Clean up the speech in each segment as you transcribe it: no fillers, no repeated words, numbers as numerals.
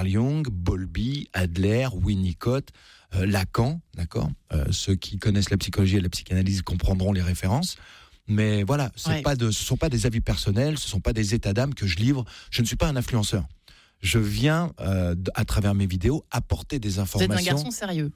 Carl Jung, Bowlby, Adler, Winnicott, Lacan, d'accord. Ceux qui connaissent la psychologie et la psychanalyse comprendront les références. Mais voilà, ce sont pas des avis personnels, ce sont pas des états d'âme que je livre. Je ne suis pas un influenceur. Je viens, à travers mes vidéos, apporter des informations. Vous êtes un garçon sérieux.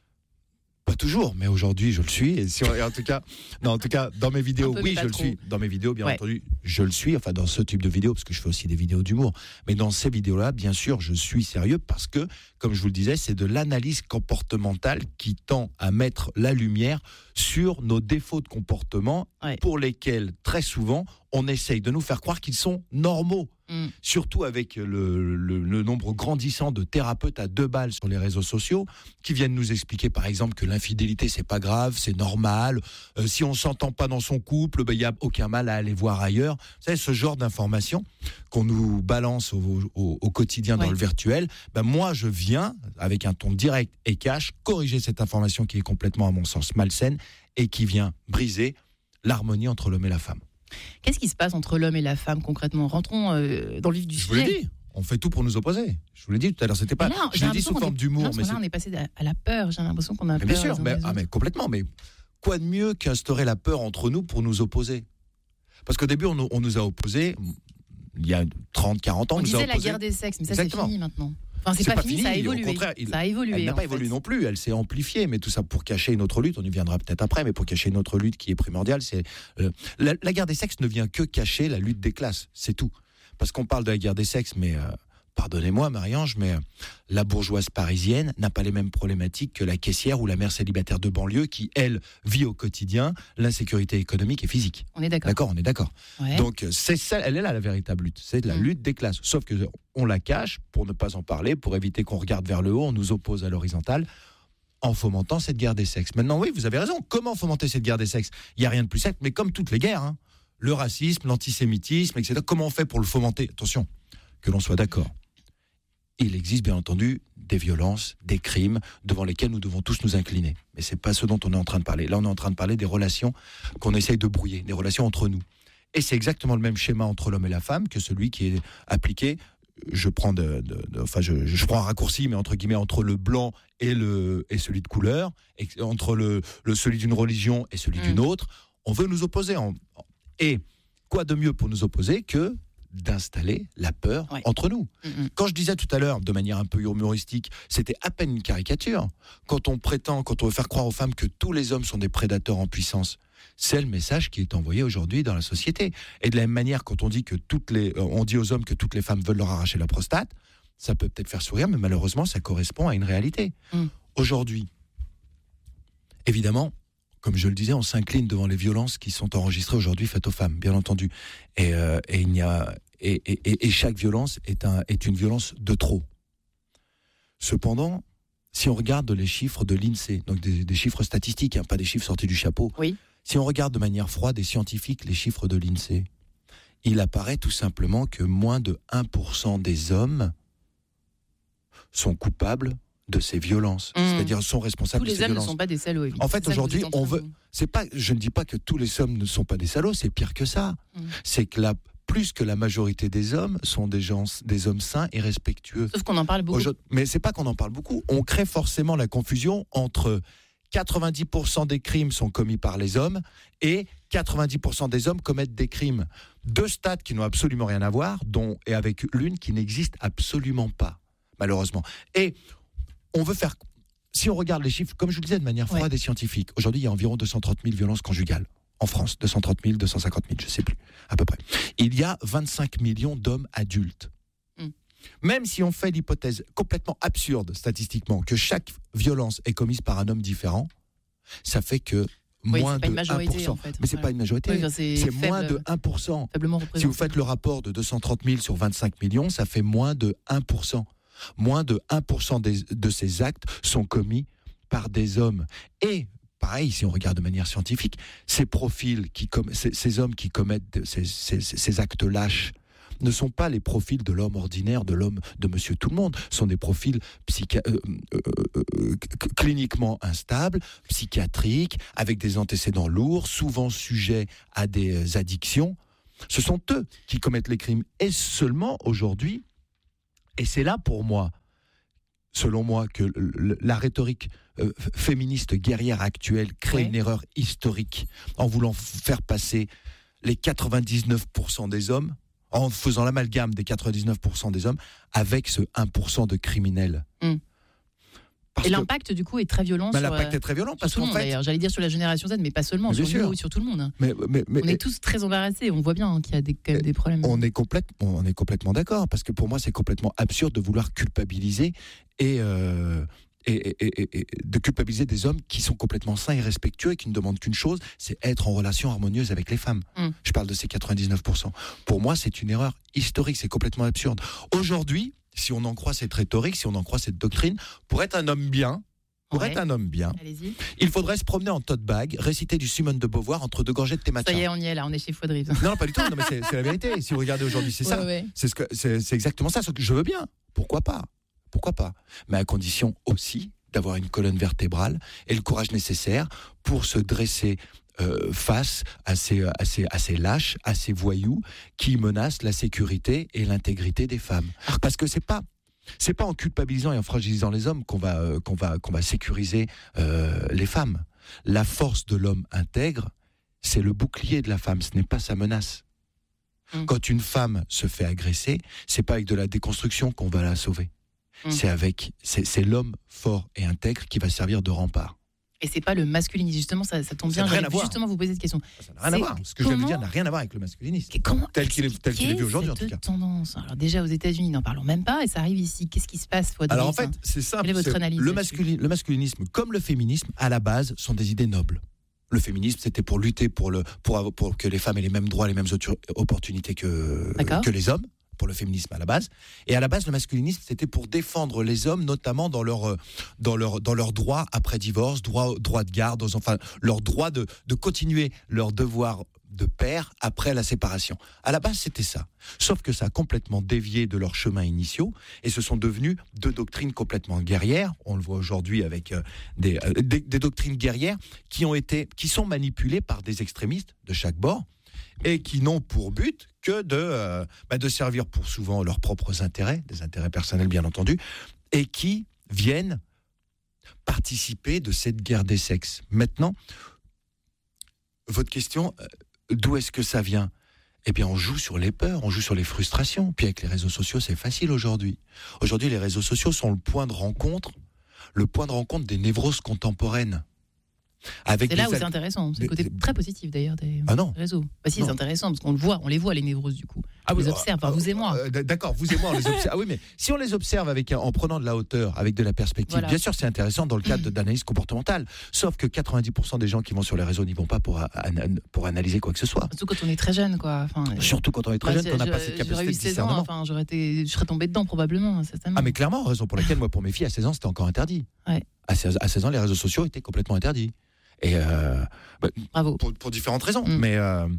Pas toujours, mais aujourd'hui je le suis. Et en tout cas, dans mes vidéos, oui, je le suis. Dans mes vidéos, bien entendu, je le suis. Enfin, dans ce type de vidéos, parce que je fais aussi des vidéos d'humour. Mais dans ces vidéos-là, bien sûr, je suis sérieux parce que, comme je vous le disais, c'est de l'analyse comportementale qui tend à mettre la lumière sur nos défauts de comportement pour lesquels, très souvent, on essaye de nous faire croire qu'ils sont normaux. Surtout avec le nombre grandissant de thérapeutes à 2 balles sur les réseaux sociaux qui viennent nous expliquer par exemple que l'infidélité c'est pas grave, c'est normal, si on s'entend pas dans son couple, il y a aucun mal à aller voir ailleurs. Vous savez, ce genre d'informations qu'on nous balance au quotidien dans le virtuel, moi je viens avec un ton direct et cash corriger cette information qui est complètement à mon sens malsaine et qui vient briser l'harmonie entre l'homme et la femme. Qu'est-ce qui se passe entre l'homme et la femme concrètement ? Rentrons dans le vif du sujet. Je vous l'ai dit, on fait tout pour nous opposer. Je vous l'ai dit tout à l'heure, c'était pas. Là, je l'ai dit sous forme d'humour. Non, mais là, on est passé à la peur. J'ai l'impression qu'on a peur. Bien sûr, mais complètement. Mais quoi de mieux qu'instaurer la peur entre nous pour nous opposer ? Parce qu'au début, on nous a opposés, il y a 30, 40 ans. On disait la guerre des sexes, mais ça c'est fini maintenant. Enfin, c'est pas fini, ça a évolué. Au contraire, ça a évolué. Elle n'a pas évolué non plus, elle s'est amplifiée, mais tout ça pour cacher une autre lutte, on y viendra peut-être après, mais pour cacher une autre lutte qui est primordiale, c'est la guerre des sexes ne vient que cacher la lutte des classes, c'est tout. Parce qu'on parle de la guerre des sexes, mais pardonnez-moi Marie-Ange, mais la bourgeoise parisienne n'a pas les mêmes problématiques que la caissière ou la mère célibataire de banlieue qui, elle, vit au quotidien l'insécurité économique et physique. On est d'accord. D'accord, on est d'accord. Ouais. Donc, c'est ça, elle est là la véritable lutte. C'est la lutte des classes. Sauf que on la cache pour ne pas en parler, pour éviter qu'on regarde vers le haut, on nous oppose à l'horizontale en fomentant cette guerre des sexes. Maintenant, oui, vous avez raison. Comment fomenter cette guerre des sexes ? Il n'y a rien de plus simple, mais comme toutes les guerres, le racisme, l'antisémitisme, etc. Comment on fait pour le fomenter ? Attention, que l'on soit d'accord. Il existe bien entendu des violences, des crimes devant lesquels nous devons tous nous incliner. Mais c'est pas ce dont on est en train de parler. Là, on est en train de parler des relations qu'on essaye de brouiller, des relations entre nous. Et c'est exactement le même schéma entre l'homme et la femme que celui qui est appliqué. Je prends je prends un raccourci, mais entre guillemets entre le blanc et celui de couleur, et entre celui d'une religion et celui d'une autre. On veut nous opposer. Et quoi de mieux pour nous opposer que d'installer la peur entre nous. Quand je disais tout à l'heure, de manière un peu humoristique, c'était à peine une caricature. Quand on veut faire croire aux femmes que tous les hommes sont des prédateurs en puissance, c'est le message qui est envoyé aujourd'hui dans la société. Et de la même manière, quand on dit on dit aux hommes que toutes les femmes veulent leur arracher la prostate, ça peut peut-être faire sourire, mais malheureusement, ça correspond à une réalité. Aujourd'hui, évidemment, comme je le disais, on s'incline devant les violences qui sont enregistrées aujourd'hui faites aux femmes, bien entendu. Et chaque violence est une violence de trop. Cependant, si on regarde les chiffres de l'INSEE, donc des chiffres statistiques, pas des chiffres sortis du chapeau, si on regarde de manière froide et scientifique les chiffres de l'INSEE, il apparaît tout simplement que moins de 1% des hommes sont coupables de ces violences, c'est-à-dire sont responsables de ces violences. Tous les hommes ne sont pas des salauds, évidemment. En fait, aujourd'hui, je ne dis pas que tous les hommes ne sont pas des salauds, c'est pire que ça. C'est que plus que la majorité des hommes sont des hommes sains et respectueux. Sauf qu'on en parle beaucoup. Mais c'est pas qu'on en parle beaucoup. On crée forcément la confusion entre 90% des crimes sont commis par les hommes et 90% des hommes commettent des crimes. 2 stats qui n'ont absolument rien à voir, et avec l'une qui n'existe absolument pas, malheureusement. Et on veut faire... Si on regarde les chiffres, comme je vous le disais, de manière froide et scientifique, aujourd'hui, il y a environ 230 000 violences conjugales. En France, 230 000, 250 000, je ne sais plus, à peu près. Il y a 25 millions d'hommes adultes. Même si on fait l'hypothèse complètement absurde, statistiquement, que chaque violence est commise par un homme différent, ça fait que moins de 1%. En fait. Mais ce n'est pas une majorité, c'est moins de 1%. Si vous faites le rapport de 230 000 sur 25 millions, ça fait moins de 1%. Moins de 1% de ces actes sont commis par des hommes. Et pareil, si on regarde de manière scientifique, ces profils, ces hommes qui commettent ces actes lâches, ne sont pas les profils de l'homme ordinaire, de l'homme de monsieur tout le monde. Ce sont des profils cliniquement instables, psychiatriques, avec des antécédents lourds, souvent sujets à des addictions. Ce sont eux qui commettent les crimes. Et seulement aujourd'hui, et c'est là pour moi selon moi, que la rhétorique féministe guerrière actuelle crée une erreur historique en voulant faire passer les 99% des hommes, en faisant l'amalgame des 99% des hommes avec ce 1% de criminels. Et l'impact, du coup, est très violent. L'impact est très violent parce qu'en fait, d'ailleurs, j'allais dire sur la génération Z, mais pas seulement, sur nous, sur tout le monde. Mais on est tous très embarrassés. On voit bien qu'il y a quand même des problèmes. On est complètement d'accord, parce que pour moi, c'est complètement absurde de vouloir culpabiliser et de culpabiliser des hommes qui sont complètement sains et respectueux et qui ne demandent qu'une chose, c'est être en relation harmonieuse avec les femmes. Je parle de ces 99%. Pour moi, c'est une erreur historique, c'est complètement absurde. Aujourd'hui, si on en croit cette rhétorique, si on en croit cette doctrine, pour être un homme bien, allez-y, il faudrait se promener en tote bag, réciter du Simone de Beauvoir entre deux gorgées de thé matcha. Ça y est, on y est là, on est chez Faudrive. Non, pas du tout, non, mais c'est la vérité. Si vous regardez aujourd'hui, c'est ça. Ouais. C'est exactement ça. Sauf que je veux bien. Pourquoi pas ? Mais à condition aussi d'avoir une colonne vertébrale et le courage nécessaire pour se dresser face à ces lâches, à ces voyous qui menacent la sécurité et l'intégrité des femmes. Parce que c'est pas en culpabilisant et en fragilisant les hommes qu'on va sécuriser les femmes. La force de l'homme intègre, c'est le bouclier de la femme, ce n'est pas sa menace. Quand une femme se fait agresser, c'est pas avec de la déconstruction qu'on va la sauver. C'est l'homme fort et intègre qui va servir de rempart. Et c'est pas le masculinisme, justement, ça tombe bien. J'allais justement vous poser cette question. Ça n'a rien à voir. Ce que je viens de dire n'a rien à voir avec le masculinisme. Tel qu'il est vu aujourd'hui, en tout cas. Tendance. Alors déjà aux États-Unis, n'en parlons même pas, et ça arrive ici. Qu'est-ce qui se passe, Faudrive ? Alors en fait, c'est simple. Quelle est votre analyse ? Le masculinisme, comme le féminisme, à la base, sont des idées nobles. Le féminisme, c'était pour lutter pour que les femmes aient les mêmes droits, les mêmes opportunités que les hommes. Pour le féminisme à la base. Et à la base, le masculinisme, c'était pour défendre les hommes, notamment dans leur droit après divorce, droit de garde, enfin, leur droit de continuer leur devoir de père après la séparation. À la base, c'était ça. Sauf que ça a complètement dévié de leurs chemins initiaux et ce sont devenus deux doctrines complètement guerrières. On le voit aujourd'hui avec des doctrines guerrières qui sont manipulées par des extrémistes de chaque bord et qui n'ont pour but que de servir pour souvent leurs propres intérêts, des intérêts personnels bien entendu, et qui viennent participer de cette guerre des sexes. Maintenant, votre question, d'où est-ce que ça vient ? Eh bien, on joue sur les peurs, on joue sur les frustrations. Puis avec les réseaux sociaux, c'est facile aujourd'hui. Aujourd'hui, les réseaux sociaux sont le point de rencontre des névroses contemporaines. C'est là où c'est intéressant, c'est le côté très positif d'ailleurs des réseaux. C'est intéressant parce on les voit les névroses du coup. On les observe, vous et moi. D'accord, vous et moi on les observe. Ah oui, mais si on les observe en prenant de la hauteur, avec de la perspective, bien sûr c'est intéressant dans le cadre d'analyse comportementale. Sauf que 90% des gens qui vont sur les réseaux n'y vont pas pour analyser quoi que ce soit. Surtout quand on est très jeune, quoi. Surtout quand on est très jeune, qu'on n'a pas cette capacité de discernement. Je serais tombé dedans probablement. Certainement. Ah mais clairement, raison pour laquelle moi pour mes filles à 16 ans c'était encore interdit. Ouais. À 16 ans les réseaux sociaux étaient complètement interdits. Et bravo. Pour différentes raisons. Mais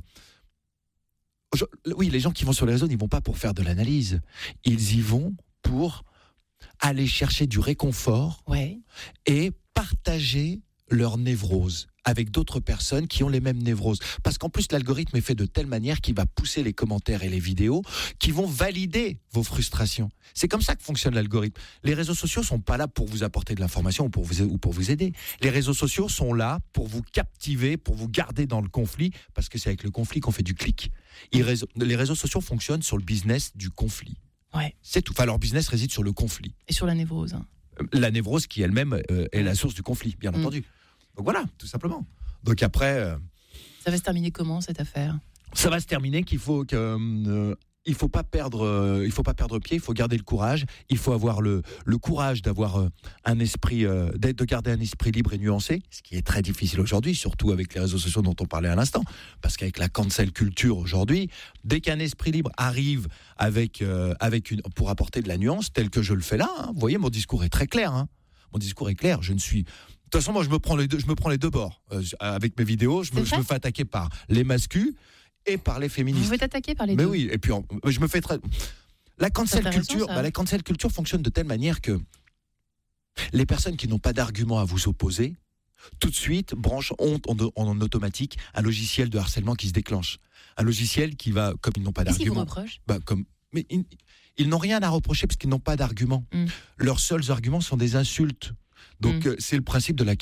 oui, les gens qui vont sur les réseaux n'y vont pas pour faire de l'analyse. Ils y vont pour aller chercher du réconfort et partager leur névrose avec d'autres personnes qui ont les mêmes névroses. Parce qu'en plus, l'algorithme est fait de telle manière qu'il va pousser les commentaires et les vidéos qui vont valider vos frustrations. C'est comme ça que fonctionne l'algorithme. Les réseaux sociaux sont pas là pour vous apporter de l'information ou pour vous aider. Les réseaux sociaux sont là pour vous captiver, pour vous garder dans le conflit, parce que c'est avec le conflit qu'on fait du clic. Les réseaux sociaux fonctionnent sur le business du conflit. Ouais. C'est tout. Enfin, leur business réside sur le conflit. Et sur la névrose. La névrose qui elle-même est la source du conflit, bien entendu. Donc voilà, tout simplement. Donc après... Ça va se terminer comment, cette affaire ? Ça va se terminer qu'il faut que... il faut pas perdre pied, il faut garder le courage. Il faut avoir le courage d'avoir un esprit, de garder un esprit libre et nuancé, ce qui est très difficile aujourd'hui, surtout avec les réseaux sociaux dont on parlait à l'instant. Parce qu'avec la cancel culture aujourd'hui, dès qu'un esprit libre arrive pour apporter de la nuance, tel que je le fais là, vous voyez, mon discours est très clair. Mon discours est clair. De toute façon, moi, je me prends les deux bords. Avec mes vidéos, je me fais attaquer par les mascus et par les féministes. Vous faites attaquer par les deux. Mais oui, et puis je me fais la cancel culture fonctionne de telle manière que les personnes qui n'ont pas d'argument à vous opposer, tout de suite branchent en automatique un logiciel de harcèlement qui se déclenche. Un logiciel qui va, comme ils n'ont pas d'argument. Qu'est-ce qu'ils vous reprochent ? Mais ils n'ont rien à reprocher parce qu'ils n'ont pas d'arguments. Leurs seuls arguments sont des insultes. Donc c'est le principe de la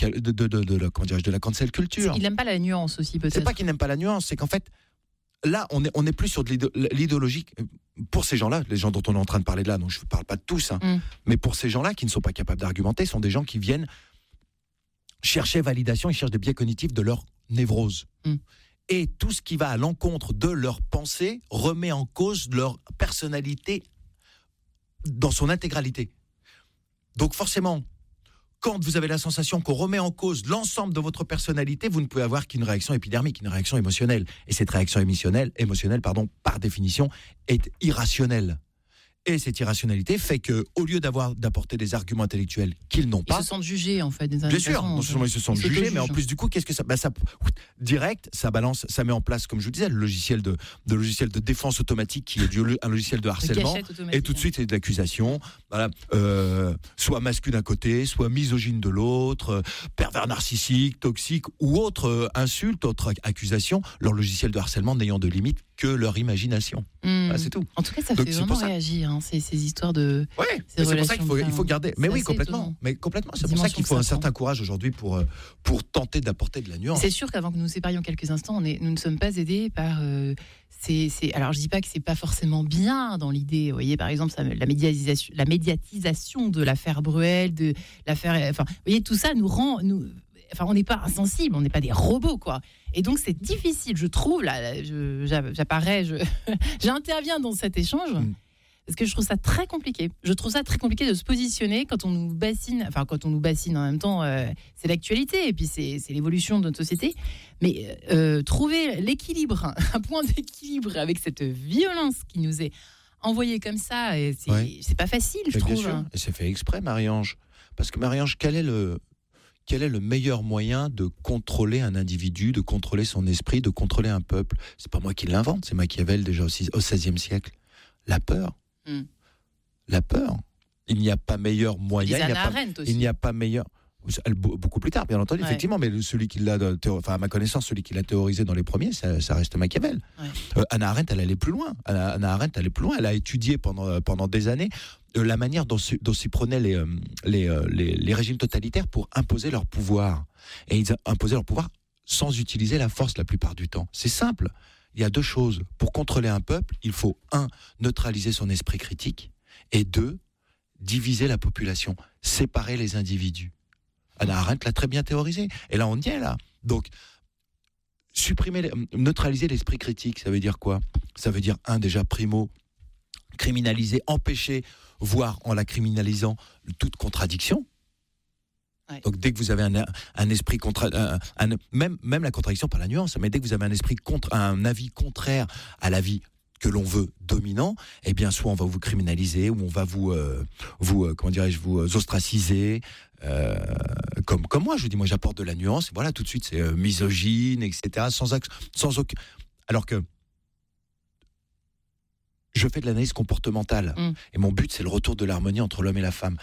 cancel culture. Il n'aime pas la nuance aussi, peut-être. C'est pas qu'il n'aime pas la nuance, c'est qu'en fait, là, on est plus sur de l'idéologie. Pour ces gens-là, les gens dont on est en train de parler de là, donc je ne parle pas de tous, mais pour ces gens-là qui ne sont pas capables d'argumenter, sont des gens qui viennent chercher validation, ils cherchent des biais cognitifs de leur névrose. Et tout ce qui va à l'encontre de leur pensée remet en cause leur personnalité dans son intégralité. Donc forcément, quand vous avez la sensation qu'on remet en cause l'ensemble de votre personnalité, vous ne pouvez avoir qu'une réaction épidermique, une réaction émotionnelle. Et cette réaction émotionnelle, par définition, est irrationnelle. Et cette irrationalité fait qu'au lieu d'apporter des arguments intellectuels qu'ils n'ont pas... Ils se sentent jugés, en fait. Bien sûr, non seulement ils se sentent jugés, mais en plus, du coup, qu'est-ce que ça... direct, ça balance, ça met en place, comme je vous disais, le logiciel de défense automatique qui est un logiciel de harcèlement. Et tout de suite, c'est de l'accusation. Voilà, soit masculin d'un côté, soit misogyne de l'autre, pervers narcissique, toxique, ou autre insulte, autre accusation, leur logiciel de harcèlement n'ayant de limite que leur imagination. Voilà, c'est tout. En tout cas, ça fait vraiment réagir, ces histoires de... Oui, c'est pour ça qu'il faut garder... Mais oui, complètement. Étonnant. Mais complètement. C'est pour ça qu'il faut un certain courage aujourd'hui pour tenter d'apporter de la nuance. C'est sûr qu'avant que nous nous séparions quelques instants, nous ne sommes pas aidés par... Alors, je ne dis pas que ce n'est pas forcément bien dans l'idée. Vous voyez, par exemple, la médiatisation de l'affaire Bruel, de l'affaire... Enfin, vous voyez, tout ça nous rend... Enfin, on n'est pas insensibles, on n'est pas des robots, quoi. Et donc, c'est difficile, je trouve, là, j'interviens dans cet échange, parce que je trouve ça très compliqué. Je trouve ça très compliqué de se positionner quand on nous bassine, en même temps, c'est l'actualité, et puis c'est l'évolution de notre société. Mais trouver l'équilibre, un point d'équilibre avec cette violence qui nous est envoyée comme ça, c'est pas facile, je trouve. Bien sûr. Et c'est fait exprès, Marie-Ange. Parce que Marie-Ange, quel est le meilleur moyen de contrôler un individu, de contrôler son esprit, de contrôler un peuple? C'est pas moi qui l'invente, c'est Machiavel déjà au XVIe siècle. La peur. La peur. Il n'y a pas meilleur moyen. Il n'y a pas meilleur... Beaucoup plus tard, bien entendu, effectivement, mais celui qui l'a, à ma connaissance, celui qui l'a théorisé dans les premiers, ça reste Machiavel. Hannah Arendt, elle allait plus loin. Elle a étudié pendant des années la manière dont s'y prenaient les régimes totalitaires pour imposer leur pouvoir. Et ils imposaient leur pouvoir sans utiliser la force la plupart du temps. C'est simple. Il y a deux choses. Pour contrôler un peuple, il faut 1. Neutraliser son esprit critique, et 2. Diviser la population, séparer les individus. Hannah Arendt l'a très bien théorisé. Et là, on y est, là. Donc, neutraliser l'esprit critique, ça veut dire quoi? Ça veut dire, déjà, primo, criminaliser, empêcher, voire en la criminalisant, toute contradiction. Donc, dès que vous avez un esprit même la contradiction par la nuance, mais dès que vous avez un avis contraire à l'avis que l'on veut dominant, eh bien, soit on va vous criminaliser, ou on va vous ostraciser, comme moi, je vous dis, moi j'apporte de la nuance, et voilà, tout de suite c'est misogyne, etc., sans aucun... Alors que je fais de l'analyse comportementale, et mon but c'est le retour de l'harmonie entre l'homme et la femme.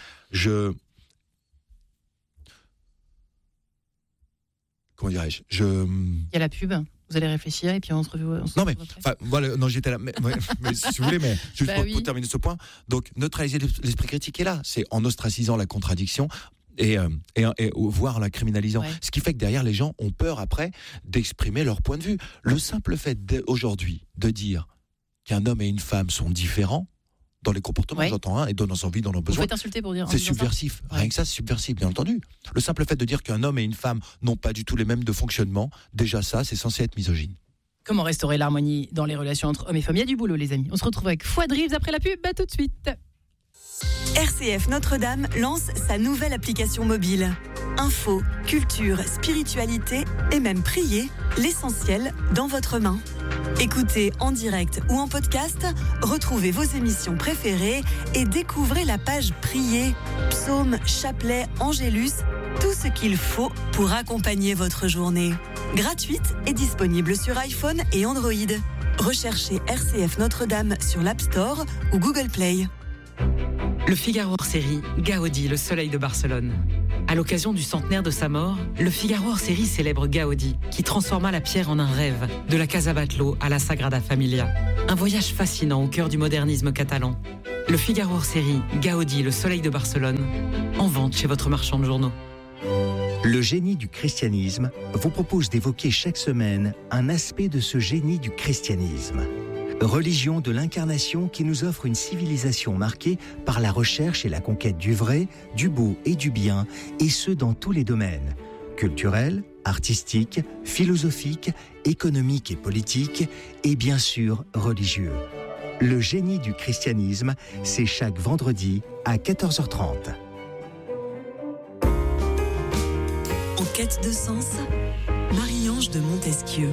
Comment dirais-je? Il y a la pub. Vous allez réfléchir et puis on se revoit. J'étais là. Mais si vous voulez, mais juste pour terminer ce point. Donc, neutraliser l'esprit critique est là. C'est en ostracisant la contradiction et voire en la criminalisant. Ouais. Ce qui fait que derrière, les gens ont peur après d'exprimer leur point de vue. Le simple fait aujourd'hui de dire qu'un homme et une femme sont différents dans les comportements, j'entends, et dans nos envies, dans nos besoins. Vous pouvez t'insulter pour dire. C'est subversif. Rien que ça, c'est subversif, bien entendu. Le simple fait de dire qu'un homme et une femme n'ont pas du tout les mêmes de fonctionnement, déjà ça, c'est censé être misogyne. Comment restaurer l'harmonie dans les relations entre hommes et femmes? Il y a du boulot, les amis. On se retrouve avec Fouad Reeves après la pub. À tout de suite. RCF Notre-Dame lance sa nouvelle application mobile. Info, culture, spiritualité et même prier, l'essentiel dans votre main. Écoutez en direct ou en podcast, retrouvez vos émissions préférées et découvrez la page Prier, psaumes, chapelets, angélus, tout ce qu'il faut pour accompagner votre journée. Gratuite et disponible sur iPhone et Android. Recherchez RCF Notre-Dame sur l'App Store ou Google Play. Le Figaro hors-série, Gaudi, le soleil de Barcelone. À l'occasion du centenaire de sa mort, le Figaro hors-série célèbre Gaudi, qui transforma la pierre en un rêve, de la Casa Batlló à la Sagrada Familia. Un voyage fascinant au cœur du modernisme catalan. Le Figaro hors série, Gaudi, le soleil de Barcelone, en vente chez votre marchand de journaux. Le génie du christianisme vous propose d'évoquer chaque semaine un aspect de ce génie du christianisme. Religion de l'incarnation qui nous offre une civilisation marquée par la recherche et la conquête du vrai, du beau et du bien, et ce dans tous les domaines, culturels, artistiques, philosophiques, économiques et politiques, et bien sûr religieux. Le génie du christianisme, c'est chaque vendredi à 14h30. En quête de sens, Marie-Ange de Montesquieu.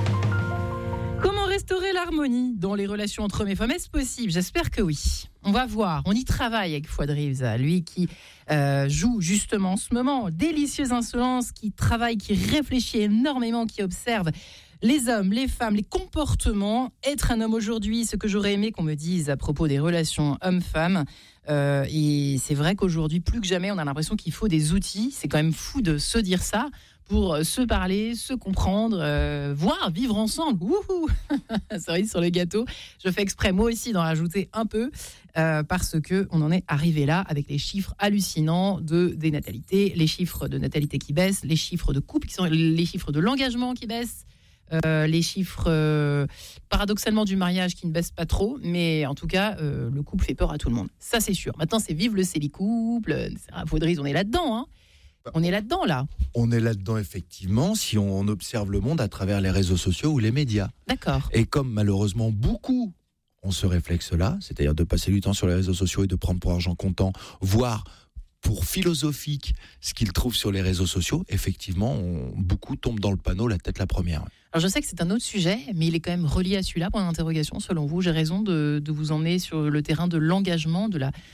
Comment restaurer l'harmonie dans les relations entre hommes et femmes? Est-ce possible? J'espère que oui. On va voir. On y travaille avec Fouad Rivza, lui qui joue justement en ce moment Délicieuse Insolence, qui travaille, qui réfléchit énormément, qui observe les hommes, les femmes, les comportements. Être un homme aujourd'hui, ce que j'aurais aimé qu'on me dise à propos des relations hommes-femmes. Et c'est vrai qu'aujourd'hui, plus que jamais, on a l'impression qu'il faut des outils. C'est quand même fou de se dire ça pour se parler, se comprendre, voire vivre ensemble. Wouhou Cerise sur le gâteau. Je fais exprès, moi aussi, d'en rajouter un peu parce qu'on en est arrivé là avec les chiffres hallucinants de dénatalité, les chiffres de natalité qui baissent, les chiffres de couple qui sont les chiffres de l'engagement qui baissent. Les chiffres paradoxalement du mariage qui ne baissent pas trop, mais en tout cas le couple fait peur à tout le monde, ça c'est sûr. Maintenant c'est vive le célicouple, Faudrise, on est là-dedans, hein. On est là-dedans là. On est là-dedans effectivement si on observe le monde à travers les réseaux sociaux ou les médias. D'accord. Et comme malheureusement beaucoup ont ce réflexe-là, c'est-à-dire de passer du temps sur les réseaux sociaux et de prendre pour argent comptant, voire pour philosophique ce qu'ils trouvent sur les réseaux sociaux, effectivement, beaucoup tombent dans le panneau la tête la première. Alors je sais que c'est un autre sujet, mais il est quand même relié à celui-là, point d'interrogation. Selon vous, j'ai raison de vous emmener sur le terrain de l'engagement,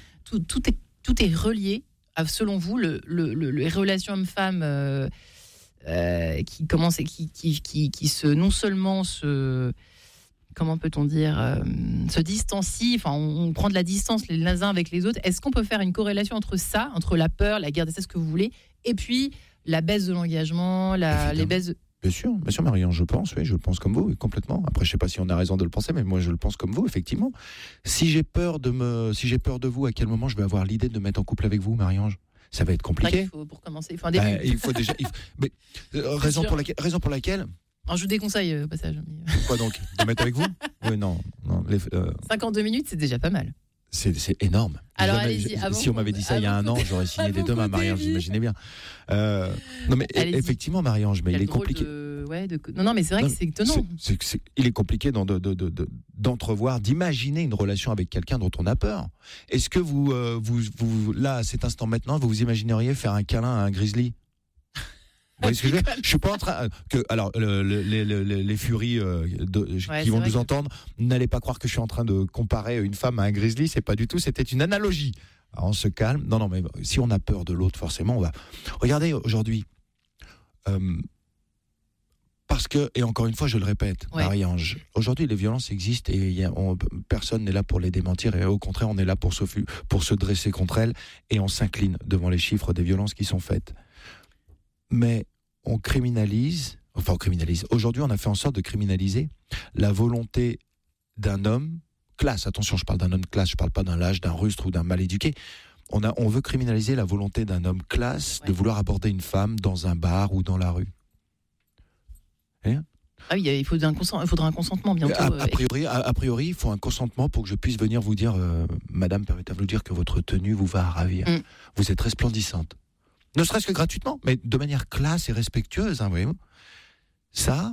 tout est relié à, selon vous, les relations hommes-femmes qui commencent et qui se, non seulement se... Comment peut-on dire, se distancient, enfin on prend de la distance les uns avec les autres. Est-ce qu'on peut faire une corrélation entre ça, entre la peur, la guerre des sexes que vous voulez, et puis la baisse de l'engagement, les baisses de... Bien sûr, Marianne, je pense comme vous, complètement. Après, je ne sais pas si on a raison de le penser, mais moi, je le pense comme vous, effectivement. Si j'ai peur de vous, à quel moment je vais avoir l'idée de me mettre en couple avec vous, Marie-Ange? Ça va être compliqué. Pour commencer, il faut un début. Il faut déjà... Mais, raison pour laquelle Alors, je vous déconseille au passage. Quoi donc? De mettre avec vous? Oui, non. 52 minutes, c'est déjà pas mal. C'est énorme. Alors jamais, allez-y. Si on m'avait dit ça il y a un an, j'aurais signé des deux mains, Marie-Ange, j'imaginais bien. Non mais effectivement, Marie-Ange, mais il est compliqué. Non, mais c'est vrai que c'est étonnant. Il est compliqué d'entrevoir, d'imaginer une relation avec quelqu'un dont on a peur. Est-ce que vous là, à cet instant maintenant, vous imagineriez faire un câlin à un grizzly? Vous voyez ce que je veux dire? Je suis pas en train alors les furies qui vont nous entendre, n'allez pas croire que je suis en train de comparer une femme à un grizzly, c'est pas du tout, c'était une analogie. Alors on se calme. Non mais si on a peur de l'autre, forcément on va. Regardez aujourd'hui parce que, et encore une fois je le répète, Marie-Ange, aujourd'hui les violences existent et personne n'est là pour les démentir, et au contraire on est là pour se dresser contre elles, et on s'incline devant les chiffres des violences qui sont faites. Mais on criminalise. Aujourd'hui, on a fait en sorte de criminaliser la volonté d'un homme classe. Attention, je parle d'un homme classe, je parle pas d'un lâche, d'un rustre ou d'un mal éduqué. On veut criminaliser la volonté d'un homme classe de vouloir aborder une femme dans un bar ou dans la rue. Il faudra un consentement bientôt. A priori, il faut un consentement pour que je puisse venir vous dire, Madame, permettez-vous de dire que votre tenue vous va à ravir. Vous êtes resplendissante. Ne serait-ce que gratuitement, mais de manière classe et respectueuse, voyez-vous. Ça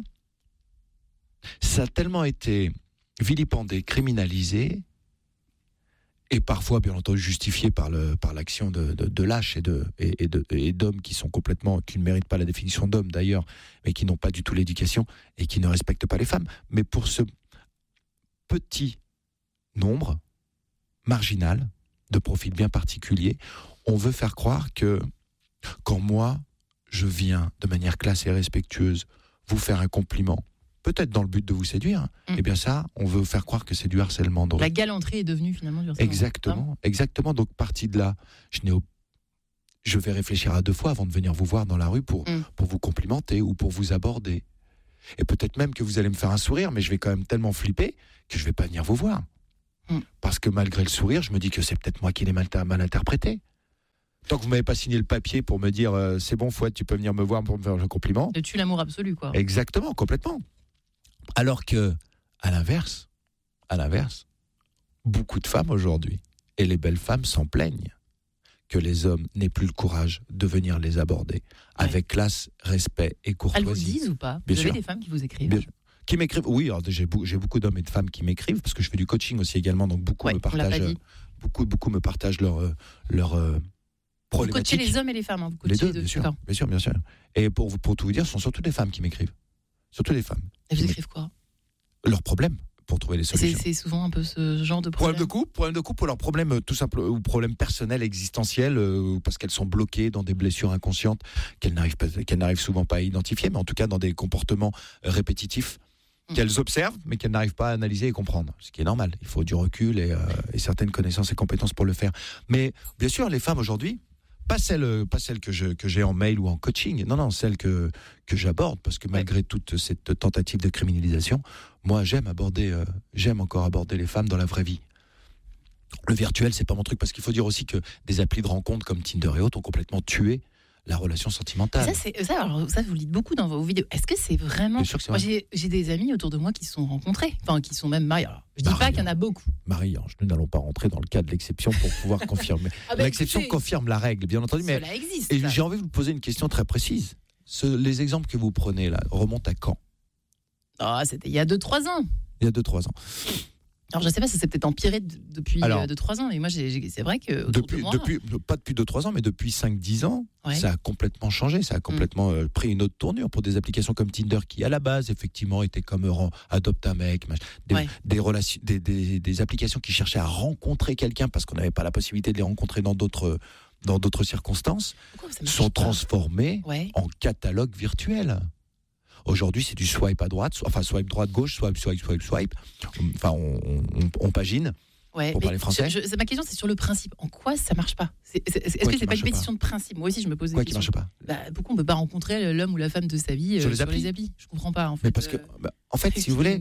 a tellement été vilipendé, criminalisé, et parfois, bien entendu, justifié par l'action de lâches et d'hommes qui ne méritent pas la définition d'hommes d'ailleurs, mais qui n'ont pas du tout l'éducation et qui ne respectent pas les femmes. Mais pour ce petit nombre marginal de profils bien particuliers, on veut faire croire que quand moi, je viens de manière classe et respectueuse vous faire un compliment, peut-être dans le but de vous séduire, eh bien ça, on veut faire croire que c'est du harcèlement. La galanterie est devenue finalement du harcèlement. Exactement. Donc, partie de là, je vais réfléchir à 2 fois avant de venir vous voir dans la rue pour vous complimenter ou pour vous aborder. Et peut-être même que vous allez me faire un sourire, mais je vais quand même tellement flipper que je ne vais pas venir vous voir. Parce que malgré le sourire, je me dis que c'est peut-être moi qui l'ai mal interprété. Tant que vous m'avez pas signé le papier pour me dire c'est bon Fouad, tu peux venir me voir pour me faire un compliment. Tu tues l'amour absolu, quoi. Exactement, complètement. Alors que, à l'inverse, beaucoup de femmes aujourd'hui, et les belles femmes s'en plaignent, que les hommes n'aient plus le courage de venir les aborder avec classe, respect et courtoisie. Elles vous le disent ou pas ? Vous avez des femmes qui vous écrivent ? Bien sûr. Qui m'écrivent, oui, alors j'ai beaucoup d'hommes et de femmes qui m'écrivent, parce que je fais du coaching aussi également, donc beaucoup me partagent leur vous coachez les hommes et les femmes, hein, vous coachez les deux, bien sûr. Et pour tout vous dire, ce sont surtout des femmes qui m'écrivent. Surtout des femmes. Et vous écrivent quoi ? Leurs problèmes, pour trouver les solutions. C'est souvent un peu ce genre de problème. Problème de couple, ou leurs problèmes tout simple, ou problèmes personnels, existentiels, parce qu'elles sont bloquées dans des blessures inconscientes qu'elles n'arrivent souvent pas à identifier, mais en tout cas dans des comportements répétitifs qu'elles observent, mais qu'elles n'arrivent pas à analyser et comprendre. Ce qui est normal. Il faut du recul et certaines connaissances et compétences pour le faire. Mais bien sûr, les femmes aujourd'hui, pas celles que j'ai en mail ou en coaching, non, celles que j'aborde, parce que malgré toute cette tentative de criminalisation, moi j'aime encore aborder les femmes dans la vraie vie. Le virtuel, c'est pas mon truc, parce qu'il faut dire aussi que des applis de rencontres comme Tinder et autres ont complètement tué la relation sentimentale. Ça, vous le dites beaucoup dans vos vidéos. Est-ce que c'est vraiment... Bien sûr que c'est vrai. Moi, j'ai des amis autour de moi qui se sont rencontrés, enfin qui sont même mariés. Alors, je dis pas qu'il y en a beaucoup. Marie-Ange, nous n'allons pas rentrer dans le cas de l'exception pour pouvoir confirmer. L'exception confirme la règle, bien entendu. Mais cela existe. Et j'ai envie de vous poser une question très précise. Les exemples que vous prenez là remontent à quand ? C'était il y a 2-3 ans. Il y a 2-3 ans. Alors je sais pas, ça s'est peut-être empiré depuis 2-3 ans, mais moi c'est vrai que pas depuis 2-3 ans, mais depuis 5-10 ans, ça a complètement changé, ça a complètement pris une autre tournure pour des applications comme Tinder qui à la base effectivement étaient comme Adopte un mec, des applications qui cherchaient à rencontrer quelqu'un parce qu'on n'avait pas la possibilité de les rencontrer dans d'autres circonstances, sont transformées en catalogue virtuel. Aujourd'hui, c'est du swipe à droite, swipe droite-gauche, swipe. Enfin, on pagine, pour parler français. Ma question, c'est sur le principe. En quoi ça marche pas ? Est-ce que c'est pas une pétition de principe ? Moi aussi, je me pose des questions. Quoi qui marche pas ? Pourquoi on peut pas rencontrer l'homme ou la femme de sa vie sur les applis ? Je comprends pas, en fait. Mais parce que, en fait, si vous voulez,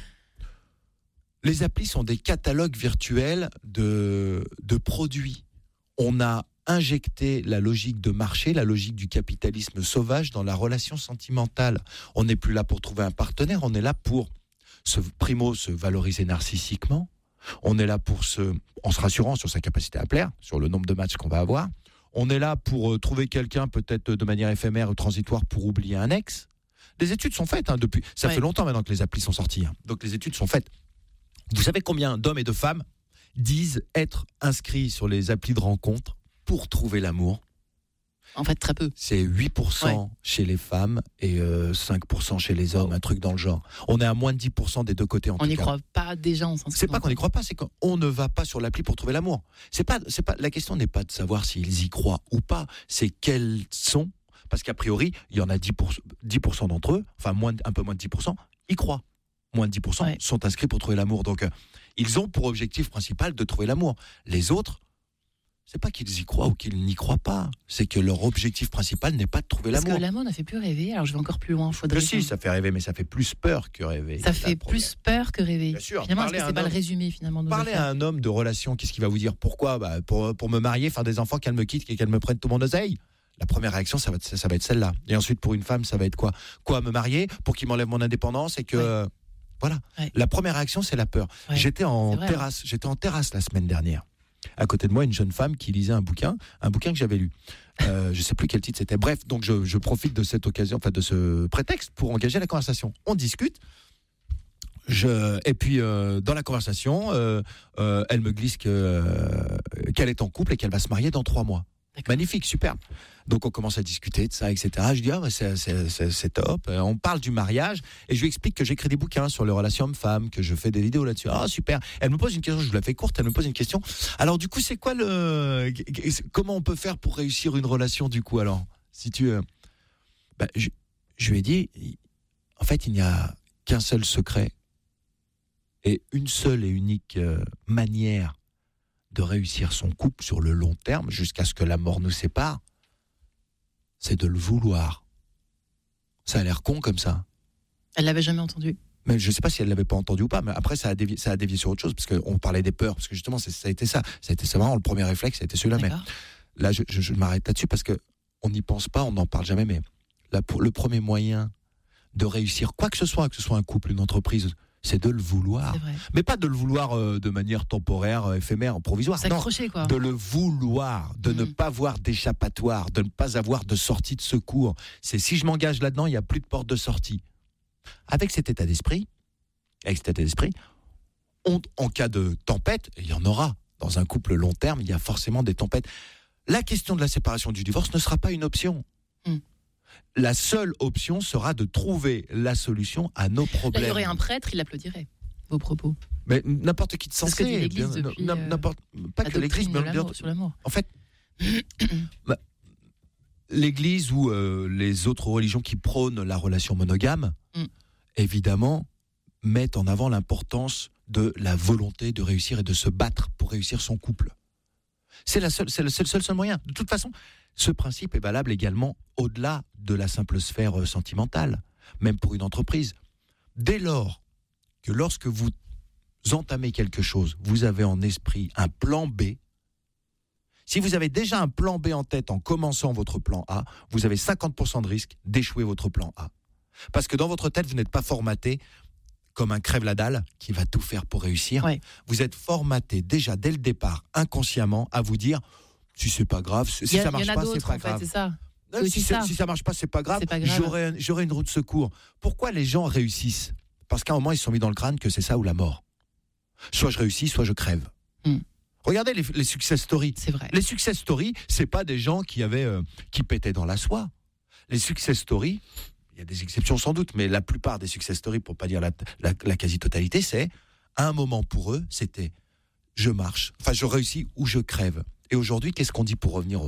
les applis sont des catalogues virtuels de produits. On a injecter la logique de marché, la logique du capitalisme sauvage dans la relation sentimentale. On n'est plus là pour trouver un partenaire, on est là pour se valoriser narcissiquement, on est là en se rassurant sur sa capacité à plaire, sur le nombre de matchs qu'on va avoir, on est là pour trouver quelqu'un peut-être de manière éphémère ou transitoire pour oublier un ex. Les études sont faites depuis, ça fait longtemps maintenant que les applis sont sorties, donc les études sont faites. Vous savez combien d'hommes et de femmes disent être inscrits sur les applis de rencontre pour trouver l'amour? En fait, très peu. C'est 8% chez les femmes et 5% chez les hommes, un truc dans le genre. On est à moins de 10% des deux côtés en tout cas. On n'y croit pas déjà, on s'en C'est pas qu'on n'y croit pas, c'est qu'on ne va pas sur l'appli pour trouver l'amour. La question n'est pas de savoir s'ils y croient ou pas, c'est quels sont, parce qu'a priori, il y en a 10% d'entre eux, enfin un peu moins de 10%, y croient. Moins de 10% sont inscrits pour trouver l'amour. Donc, ils ont pour objectif principal de trouver l'amour. Les autres, c'est pas qu'ils y croient ou qu'ils n'y croient pas, c'est que leur objectif principal n'est pas de trouver l'amour. Parce que l'amour ne fait plus rêver, alors je vais encore plus loin. Si, ça fait rêver, mais ça fait plus peur que rêver. Ça fait plus peur que rêver. Bien sûr. Finalement, est-ce que c'est pas le résumé finalement de parler à un homme de relation, qu'est-ce qu'il va vous dire ? Pourquoi ? Pour me marier, faire des enfants, qu'elle me quitte et qu'elle me prenne tout mon oseille. La première réaction, ça va être celle-là. Et ensuite, pour une femme, ça va être quoi ? Me marier pour qu'il m'enlève mon indépendance et que... Voilà. La première réaction, c'est la peur. J'étais en terrasse la semaine dernière. À côté de moi, une jeune femme qui lisait un bouquin que j'avais lu. Je ne sais plus quel titre c'était. Bref, donc je profite de cette occasion, de ce prétexte pour engager la conversation. On discute. Et puis, dans la conversation, elle me glisse qu'elle est en couple et qu'elle va se marier dans 3 mois. D'accord. Magnifique, superbe. Donc on commence à discuter de ça, etc. Je dis c'est top. On parle du mariage et je lui explique que j'écris des bouquins sur les relations hommes-femmes, que je fais des vidéos là-dessus. Super. Elle me pose une question, je vous la fais courte. Elle me pose une question. Alors du coup, c'est quoi comment on peut faire pour réussir une relation du coup alors si tu je lui ai dit en fait il n'y a qu'un seul secret et une seule et unique manière de réussir son couple sur le long terme, jusqu'à ce que la mort nous sépare, c'est de le vouloir. Ça a l'air con comme ça. Elle l'avait jamais entendu. Mais je ne sais pas si elle ne l'avait pas entendu ou pas, mais après, ça a dévié sur autre chose, parce qu'on parlait des peurs, parce que justement, ça a été ça. Ça a été vraiment le premier réflexe, ça a été celui-là. D'accord. Mais là, je m'arrête là-dessus, parce qu'on n'y pense pas, on n'en parle jamais, mais là, le premier moyen de réussir, quoi que ce soit un couple, une entreprise, c'est de le vouloir. C'est vrai. Mais pas de le vouloir de manière temporaire, éphémère, provisoire. S'accrocher, quoi. De le vouloir, de ne pas avoir d'échappatoire, de ne pas avoir de sortie de secours. C'est si je m'engage là-dedans, il n'y a plus de porte de sortie. Avec cet état d'esprit, en cas de tempête, et il y en aura dans un couple long terme, il y a forcément des tempêtes. La question de la séparation, du divorce ne sera pas une option. La seule option sera de trouver la solution à nos problèmes. Là, il y aurait un prêtre, il applaudirait vos propos. Mais n'importe qui de sensé. C'est ce que dit l'Église depuis pas que l'Église, mais sur l'amour. En fait, l'Église ou les autres religions qui prônent la relation monogame, évidemment, mettent en avant l'importance de la volonté de réussir et de se battre pour réussir son couple. C'est le seul moyen. De toute façon, ce principe est valable également au-delà de la simple sphère sentimentale, même pour une entreprise. Dès lors que lorsque vous entamez quelque chose, vous avez en esprit un plan B. Si vous avez déjà un plan B en tête en commençant votre plan A, vous avez 50% de risque d'échouer votre plan A. Parce que dans votre tête, vous n'êtes pas formaté comme un crève-la-dalle qui va tout faire pour réussir. Ouais. Vous êtes formaté déjà dès le départ, inconsciemment, à vous dire si c'est pas grave, si ça marche pas, c'est pas grave. C'est ça. Si ça marche pas, c'est pas grave. J'aurai une roue de secours. Pourquoi les gens réussissent ? Parce qu'à un moment, ils se sont mis dans le crâne que c'est ça ou la mort. Soit je réussis, soit je crève. Regardez les success stories. C'est vrai. Les success stories, c'est pas des gens qui pétaient dans la soie. Les success stories, il y a des exceptions sans doute, mais la plupart des success stories, pour pas dire la quasi-totalité, c'est à un moment pour eux, c'était je marche, je réussis ou je crève. Et aujourd'hui, qu'est-ce qu'on dit pour revenir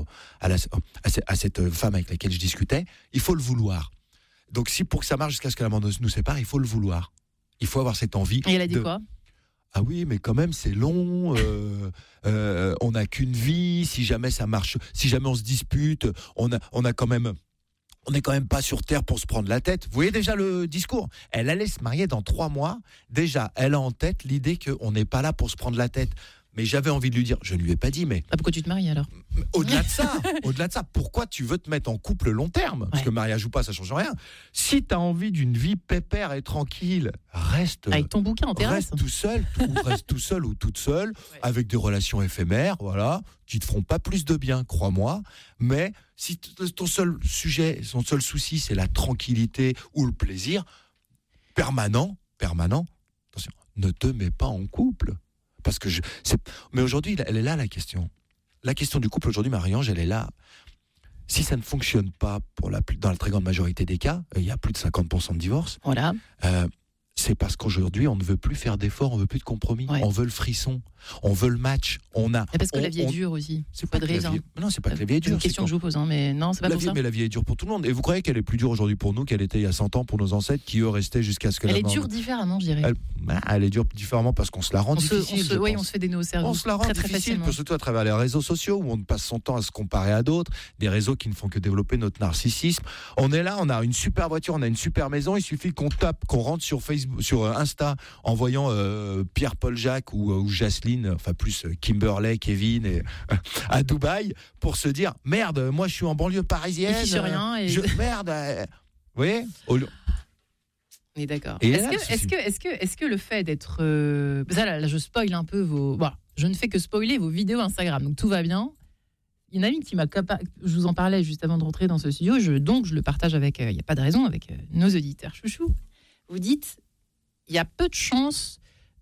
à cette femme avec laquelle je discutais ? Il faut le vouloir. Donc pour que ça marche jusqu'à ce que la mort nous sépare, il faut le vouloir. Il faut avoir cette envie. Et elle a dit quoi ? Ah oui, mais quand même, c'est long. On n'a qu'une vie. Si jamais ça marche, si jamais on se dispute, on est quand même pas sur Terre pour se prendre la tête. Vous voyez déjà le discours ? Elle allait se marier dans 3 mois. Déjà, elle a en tête l'idée qu'on n'est pas là pour se prendre la tête. Mais j'avais envie de lui dire, je ne lui ai pas dit, mais... pourquoi tu te maries alors ? Au-delà de ça, pourquoi tu veux te mettre en couple long terme ? Parce que mariage ou pas, ça ne change rien. Si tu as envie d'une vie pépère et tranquille, reste... Avec ton bouquin en terrasse. Reste tout seul ou toute seule, avec des relations éphémères, voilà, qui ne te feront pas plus de bien, crois-moi. Mais si ton seul souci, c'est la tranquillité ou le plaisir, permanent, attention, ne te mets pas en couple. Parce que mais aujourd'hui, elle est là la question. La question du couple aujourd'hui, Marie-Ange, elle est là. Si ça ne fonctionne pas dans la très grande majorité des cas, il y a plus de 50% de divorces. Voilà. C'est parce qu'aujourd'hui, on ne veut plus faire d'efforts, on ne veut plus de compromis. Ouais. On veut le frisson, on veut le match. Et parce que la vie est dure aussi. C'est pas de raison. Non, c'est pas que la vie est dure. C'est une question que je vous pose, mais non, c'est pas pour ça. Mais la vie est dure pour tout le monde. Et vous croyez qu'elle est plus dure aujourd'hui pour nous qu'elle était il y a 100 ans pour nos ancêtres qui eux restaient jusqu'à ce que elle est dure différemment, je dirais. Elle est dure différemment parce qu'on se la rend difficile. Oui, on se fait des nœuds au cerveau. On se la rend très difficile, surtout à travers les réseaux sociaux où on passe son temps à se comparer à d'autres, des réseaux qui ne font que développer notre narcissisme. On est là, on a une super voiture, on a une super maison, il suffit qu'on rentre sur Facebook, sur Insta, en voyant Pierre-Paul Jacques ou Jacqueline, enfin plus Kimberley, Kevin à Dubaï, pour se dire merde, moi je suis en banlieue parisienne. Et rien. Merde, vous voyez ? On est d'accord. Est-ce que le fait d'être là, je spoil un peu je ne fais que spoiler vos vidéos Instagram, donc tout va bien. Il y en a une qui je vous en parlais juste avant de rentrer dans ce studio, donc je le partage avec, il n'y a pas de raison, avec nos auditeurs chouchous. Vous dites, il y a peu de chances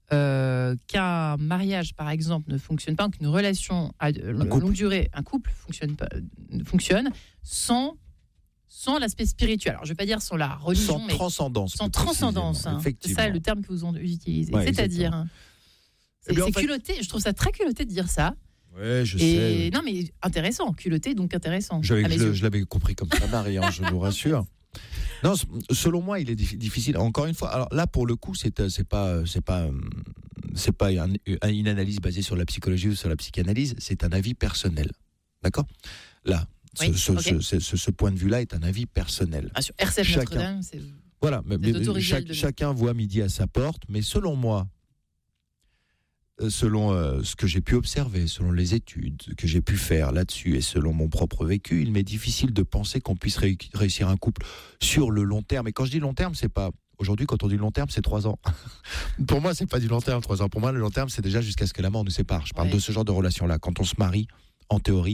qu'un mariage, par exemple, ne fonctionne pas, qu'une relation à longue durée, un couple fonctionne sans l'aspect spirituel. Alors, je ne vais pas dire sans la religion, mais transcendance. Sans transcendance. C'est ça le terme que vous utilisez. Ouais, c'est-à-dire, c'est culotté. Je trouve ça très culotté de dire ça. Ouais, je sais. Non, mais intéressant. Culotté, donc intéressant. Je l'avais compris comme ça, Marie, je vous rassure. Non, selon moi, il est difficile. Encore une fois, alors là, pour le coup, c'est pas une analyse basée sur la psychologie ou sur la psychanalyse. C'est un avis personnel. D'accord ? Là, ce point de vue-là est un avis personnel. Sur RCF Notre-Dame, Voilà, mais autorisé de chacun voit midi à sa porte, mais selon moi, selon ce que j'ai pu observer, selon les études que j'ai pu faire là-dessus et selon mon propre vécu, il m'est difficile de penser qu'on puisse réussir un couple sur le long terme. Et quand je dis long terme, c'est pas... Aujourd'hui, quand on dit long terme, c'est 3 ans. Pour moi, c'est pas du long terme, 3 ans. Pour moi, le long terme, c'est déjà jusqu'à ce que la mort nous sépare. Je parle de ce genre de relation-là. Quand on se marie, en théorie,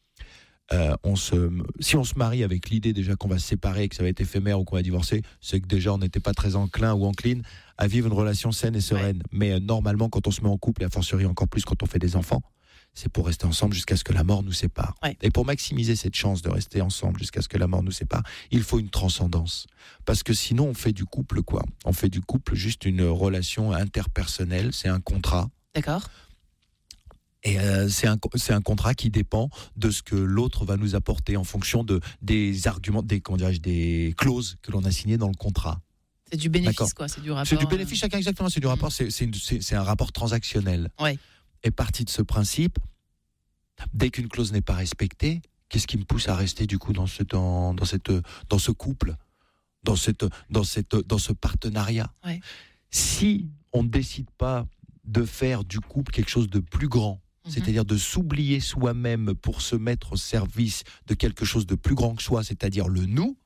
si on se marie avec l'idée déjà qu'on va se séparer, que ça va être éphémère ou qu'on va divorcer, c'est que déjà on n'était pas très enclin ou encline à vivre une relation saine et sereine. Mais normalement, quand on se met en couple, et a fortiori encore plus quand on fait des enfants, c'est pour rester ensemble jusqu'à ce que la mort nous sépare. Et pour maximiser cette chance de rester ensemble jusqu'à ce que la mort nous sépare, il faut une transcendance. Parce que sinon, on fait du couple quoi ? On fait du couple juste une relation interpersonnelle, c'est un contrat. D'accord. Et c'est un contrat qui dépend de ce que l'autre va nous apporter en fonction des arguments, des clauses que l'on a signées dans le contrat. C'est du bénéfice, quoi. C'est du rapport. C'est du bénéfice, chacun exactement. C'est du rapport. C'est un rapport transactionnel. Ouais. Et parti de ce principe, dès qu'une clause n'est pas respectée, qu'est-ce qui me pousse à rester du coup dans ce couple, dans ce partenariat ? Si on ne décide pas de faire du couple quelque chose de plus grand, c'est-à-dire de s'oublier soi-même pour se mettre au service de quelque chose de plus grand que soi, c'est-à-dire le nous,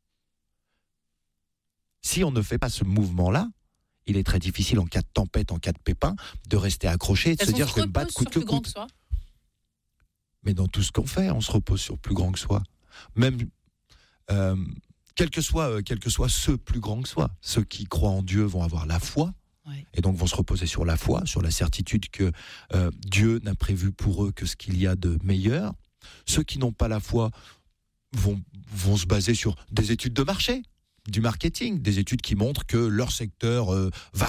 si on ne fait pas ce mouvement-là, il est très difficile en cas de tempête, en cas de pépin, de rester accroché et de se dire je vais me battre coûte que coûte. Mais dans tout ce qu'on fait, on se repose sur plus grand que soi. Même quel que soit ce plus grand que soi, ceux qui croient en Dieu vont avoir la foi. Et donc vont se reposer sur la foi, sur la certitude que Dieu n'a prévu pour eux que ce qu'il y a de meilleur. Ceux qui n'ont pas la foi vont se baser sur des études de marché, du marketing, des études qui montrent que leur secteur va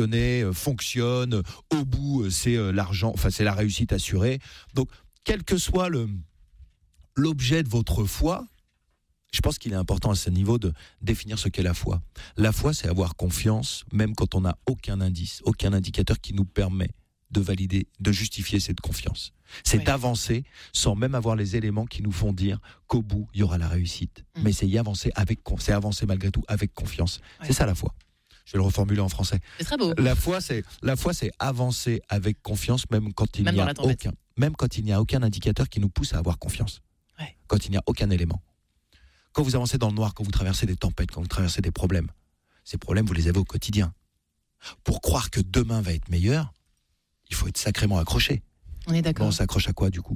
fonctionne, au bout c'est l'argent, enfin c'est la réussite assurée. Donc quel que soit l'objet de votre foi, je pense qu'il est important à ce niveau de définir ce qu'est la foi. La foi, c'est avoir confiance, même quand on n'a aucun indice, aucun indicateur qui nous permet de valider, de justifier cette confiance. C'est d'avancer sans même avoir les éléments qui nous font dire qu'au bout, il y aura la réussite. Mais c'est avancer malgré tout avec confiance. C'est ça la foi. Je vais le reformuler en français. C'est très beau. La foi, c'est avancer avec confiance, même quand il n'y a aucun indicateur qui nous pousse à avoir confiance. Quand il n'y a aucun élément. Quand vous avancez dans le noir, quand vous traversez des tempêtes, quand vous traversez des problèmes, ces problèmes, vous les avez au quotidien. Pour croire que demain va être meilleur, il faut être sacrément accroché. On est d'accord. On s'accroche à quoi, du coup ?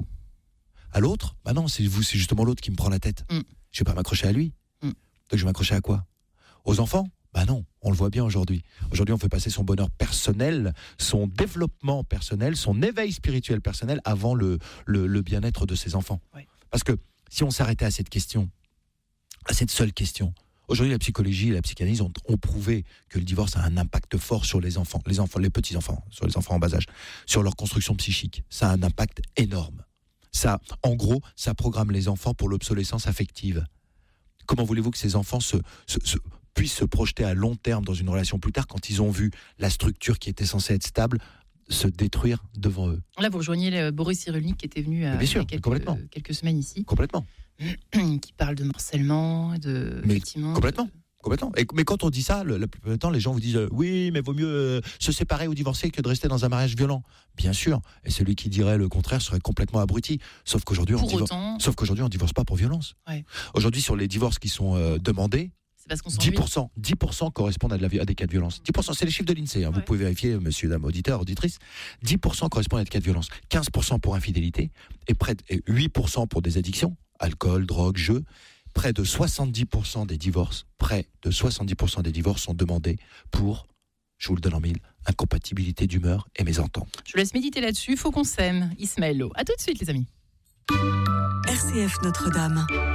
À l'autre ? Bah non, c'est justement l'autre qui me prend la tête. Je ne vais pas m'accrocher à lui. Donc je vais m'accrocher à quoi ? Aux enfants ? Bah non, on le voit bien aujourd'hui. Aujourd'hui, on fait passer son bonheur personnel, son développement personnel, son éveil spirituel personnel avant le bien-être de ses enfants. Parce que si on s'arrêtait à cette question, à cette seule question. Aujourd'hui, la psychologie et la psychanalyse ont prouvé que le divorce a un impact fort sur les enfants, les petits-enfants, sur les enfants en bas âge, sur leur construction psychique. Ça a un impact énorme. Ça, en gros, ça programme les enfants pour l'obsolescence affective. Comment voulez-vous que ces enfants puissent se projeter à long terme dans une relation plus tard quand ils ont vu la structure qui était censée être stable se détruire devant eux ? Là, vous rejoignez Boris Cyrulnik qui était venu il y a quelques semaines ici. Complètement. Qui parle de harcèlement, Complètement. Mais quand on dit ça, la plupart du temps, les gens vous disent oui, mais vaut mieux se séparer ou divorcer que de rester dans un mariage violent. Bien sûr. Et celui qui dirait le contraire serait complètement abruti. Sauf qu'aujourd'hui, on divorce pas pour violence. Aujourd'hui, sur les divorces qui sont demandés, c'est parce qu'on 10% correspondent à des cas de violence. 10%, c'est les chiffres de l'INSEE. Vous pouvez vérifier, monsieur, dame, auditeur, auditrice. 10% correspondent à des cas de violence. 15% pour infidélité et 8% pour des addictions. Alcool, drogue, jeux, près de 70% des divorces sont demandés pour, je vous le donne en mille, incompatibilité d'humeur et mésentente. Je vous laisse méditer là-dessus, faut qu'on s'aime. Ismaël Lo. À tout de suite les amis. RCF Notre-Dame.